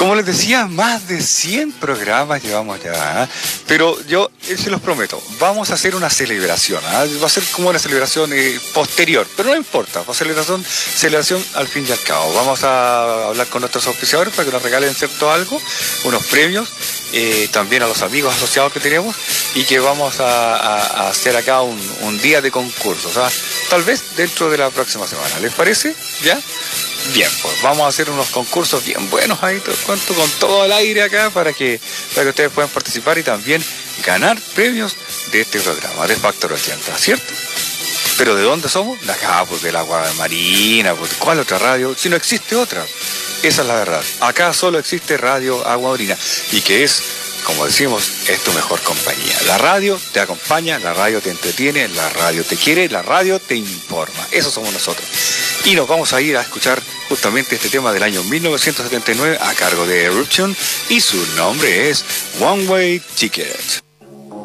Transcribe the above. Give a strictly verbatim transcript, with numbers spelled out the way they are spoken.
Como les decía, más de cien programas llevamos ya, ¿eh? Pero yo eh, se los prometo, vamos a hacer una celebración, ¿eh? Va a ser como una celebración eh, posterior, pero no importa, va a ser celebración, celebración al fin y al cabo. Vamos a hablar con nuestros auspiciadores para que nos regalen cierto algo, unos premios, eh, también a los amigos asociados que tenemos, y que vamos a, a, a hacer acá un, un día de concursos, ¿eh? Tal vez dentro de la próxima semana. ¿Les parece? ¿Ya? Bien, pues vamos a hacer unos concursos bien buenos ahí, te cuento, con todo el aire acá para que, para que ustedes puedan participar y también ganar premios de este programa, de Factor ochenta, ¿cierto? Pero ¿de dónde somos? De acá, pues del Agua Marina, pues ¿cuál otra radio? Si no existe otra, esa es la verdad. Acá solo existe Radio Agua Marina, y que es, como decimos, es tu mejor compañía. La radio te acompaña, la radio te entretiene, la radio te quiere, la radio te informa. Eso somos nosotros. Y nos vamos a ir a escuchar justamente este tema del año mil novecientos setenta y nueve a cargo de Eruption, y su nombre es One Way Ticket.